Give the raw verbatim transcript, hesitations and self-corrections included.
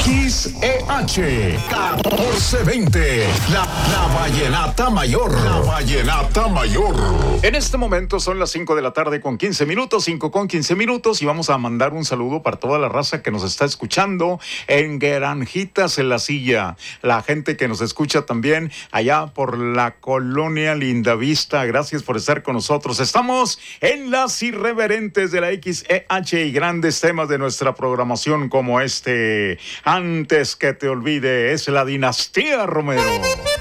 X E H catorce veinte, la, la Vallenata Mayor. La Vallenata Mayor. En este momento son las cinco de la tarde con quince minutos, cinco con quince minutos, y vamos a mandar un saludo para toda la raza que nos está escuchando en Granjitas en la Silla, la gente que nos escucha también allá por la colonia Lindavista. Gracias por estar con nosotros. Estamos en las irreverentes de la X E H y grandes temas de nuestra programación como este. Antes que te olvide, es la dinastía Romero.